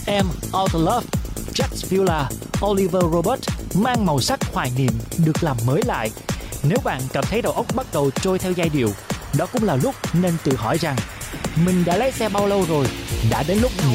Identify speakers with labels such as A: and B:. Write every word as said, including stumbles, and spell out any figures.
A: Em Auto Love, Jack Villa, Oliver Robert mang màu sắc hoài niệm được làm mới lại. Nếu bạn cảm thấy đầu óc bắt đầu trôi theo giai điệu, đó cũng là lúc nên tự hỏi rằng mình đã lái xe bao lâu rồi, đã đến lúc nghỉ